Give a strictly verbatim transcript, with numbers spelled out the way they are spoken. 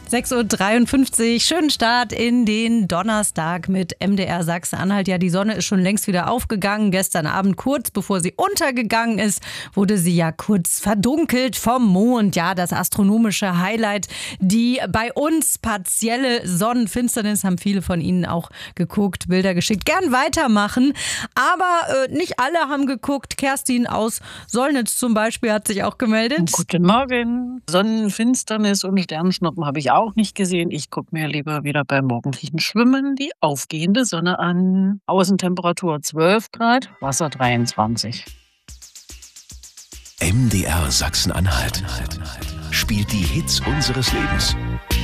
sechs Uhr dreiundfünfzig, schönen Start in den Donnerstag mit M D R Sachsen-Anhalt. Ja, die Sonne ist schon längst wieder aufgegangen. Gestern Abend, kurz bevor sie untergegangen ist, wurde sie ja kurz verdunkelt vom Mond. Ja, das astronomische Highlight. Die bei uns partielle Sonnenfinsternis haben viele von Ihnen auch geguckt, Bilder geschickt. Gern weitermachen, aber äh, nicht alle haben geguckt. Kerstin aus Solnitz zum Beispiel hat sich auch gemeldet. Guten Morgen. Sonnenfinsternis und Sternschnuppen habe ich auch nicht gesehen. Ich gucke mir lieber wieder beim morgendlichen Schwimmen die aufgehende Sonne an. Außentemperatur zwölf Grad, Wasser dreiundzwanzig. M D R Sachsen-Anhalt spielt die Hits unseres Lebens.